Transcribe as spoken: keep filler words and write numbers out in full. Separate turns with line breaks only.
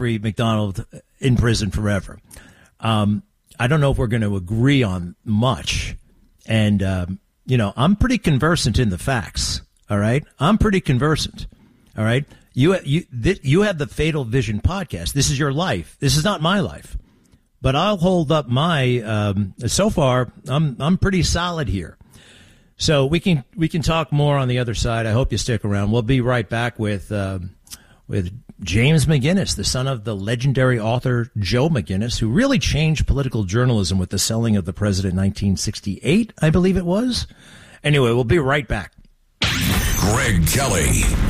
McDonald in prison forever. Um, I don't know if we're going to agree on much. And, um, you know, I'm pretty conversant in the facts. All right. I'm pretty conversant. All right. You, you, th- you have the Fatal Vision podcast. This is your life. This is not my life. But I'll hold up my, um, so far, I'm, I'm pretty solid here. So we can, we can talk more on the other side. I hope you stick around. We'll be right back with, um, with James McGinnis, the son of the legendary author Joe McGinnis, who really changed political journalism with the selling of the president in nineteen sixty-eight, I believe it was. Anyway, we'll be right back.
Greg Kelly